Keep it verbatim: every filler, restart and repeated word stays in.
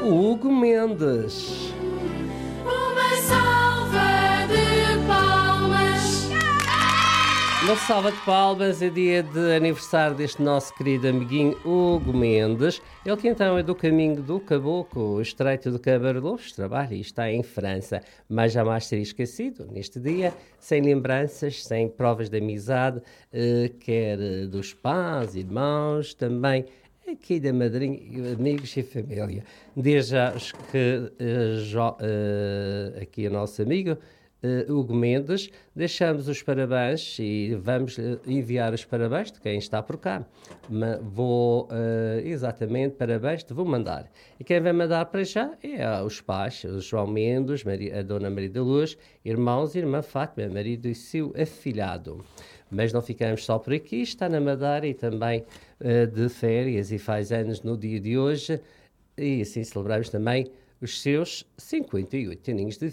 o Hugo Mendes. Uma salva de palmas. Uma salva de palmas, é dia de aniversário deste nosso querido amiguinho Hugo Mendes. Ele que então é do caminho do Caboclo, o estreito do Cabarlouros, trabalha e está em França, mas jamais seria esquecido neste dia, sem lembranças, sem provas de amizade, eh, quer dos pais, irmãos, também aqui da madrinha, amigos e família. Desde já que uh, jo, uh, aqui o nosso amigo uh, Hugo Mendes, deixamos os parabéns e vamos uh, enviar os parabéns de quem está por cá. Ma, vou, uh, exatamente, parabéns, te vou mandar. E quem vai mandar para já é uh, os pais, o João Mendes, Maria, a Dona Maria da Luz, irmãos e irmã Fátima, marido e seu afilhado. Mas não ficamos só por aqui, está na Madeira e também uh, de férias e faz anos no dia de hoje. E assim celebramos também os seus cinquenta e oito aninhos de vida.